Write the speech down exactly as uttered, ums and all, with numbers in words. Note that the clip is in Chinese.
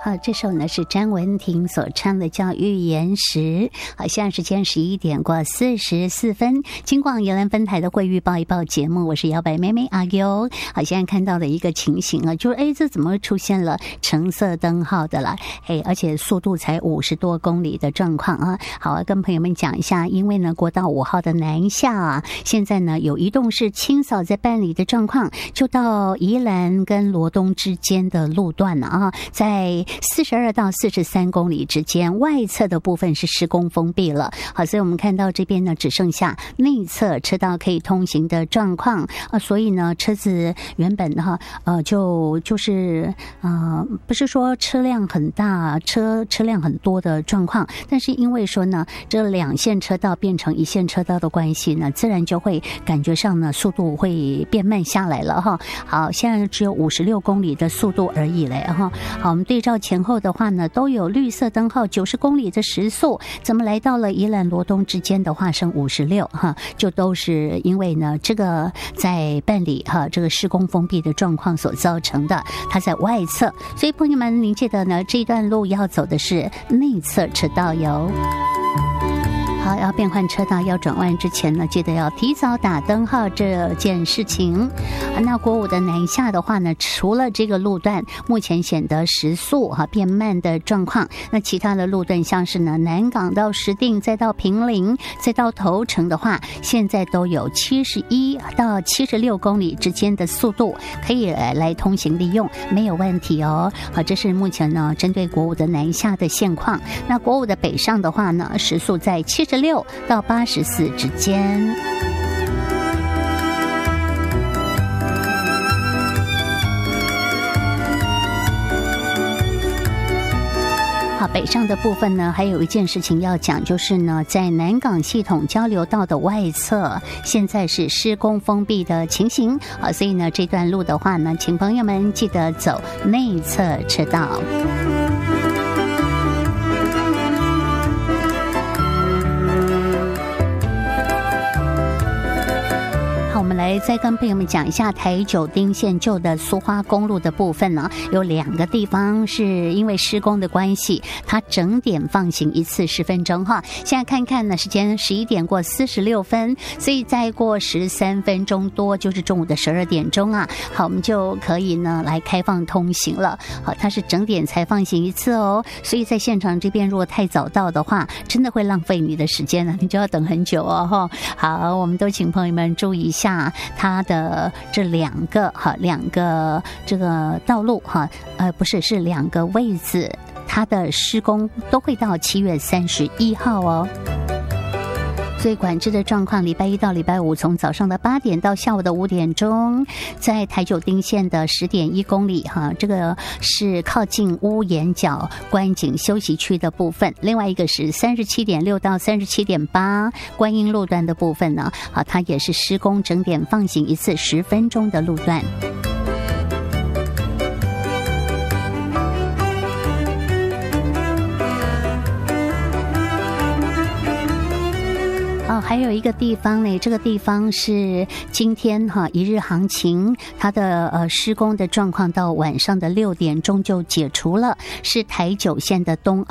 好，这首呢是詹雯婷所唱的叫《预言时》。好，现在时间十一点过四十四分，金广宜兰分台的会预报一报节目，我是摇摆妹妹阿 Q。好，现在看到的一个情形啊，就是哎，这怎么会出现了橙色灯号的了？哎，而且速度才五十多公里的状况啊。好啊，跟朋友们讲一下，因为呢，国道五号的南下啊，现在呢有移动式清扫在办理的状况，就到宜兰跟罗东之间的路段了啊，在四十二到四十三公里之间，外侧的部分是施工封闭了。好，所以我们看到这边呢，只剩下内侧车道可以通行的状况啊。所以呢，车子原本哈呃就就是呃不是说车辆很大、车车辆很多的状况，但是因为说呢，这两线车道变成一线车道的关系呢，自然就会感觉上呢速度会变慢下来了哈。好，现在只有五十六公里的速度而已嘞哈。好，我们对照前后的话呢，都有绿色灯号九十公里的时速，怎么来到了宜兰罗东之间的话剩五十六哈，就都是因为呢这个在办理哈这个施工封闭的状况所造成的，它在外侧，所以朋友们您记得呢这段路要走的是内侧车道哟。好，要变换车道要转弯之前呢，记得要提早打灯号这件事情。那国五的南下的话呢，除了这个路段目前显得时速哈变慢的状况，那其他的路段像是呢南港到石碇，再到平陵，再到头城的话，现在都有七十一到七十六公里之间的速度可以来通行利用，没有问题哦。好，这是目前呢针对国五的南下的现况。那国五的北上的话呢，时速在七十六到八十四之间。好，北上的部分呢，还有一件事情要讲，就是呢，在南港系统交流道的外侧，现在是施工封闭的情形。好，所以呢，这段路的话呢，请朋友们记得走内侧车道。我们来再跟朋友们讲一下台九丁线旧的苏花公路的部分呢，有两个地方是因为施工的关系，它整点放行一次十分钟哈。现在看看呢，时间十一点过四十六分，所以再过十三分钟多就是中午的十二点钟啊。好，我们就可以呢来开放通行了。好，它是整点才放行一次哦，所以在现场这边如果太早到的话，真的会浪费你的时间了，你就要等很久哦哈。好，我们都请朋友们注意一下。它的这两个哈两个这个道路哈呃不是是两个位置，它的施工都会到七月三十一号哦。所以管制的状况，礼拜一到礼拜五从早上的八点到下午的五点钟，在台九丁线的十点一公里哈，这个是靠近屋檐角观景休息区的部分。另外一个是三十七点六到三十七点八观音路段的部分呢，好，它也是施工整点放行一次十分钟的路段。哦，还有一个地方呢，这个地方是今天哈一日行情，它的呃施工的状况到晚上的六点钟就解除了，是台九线的东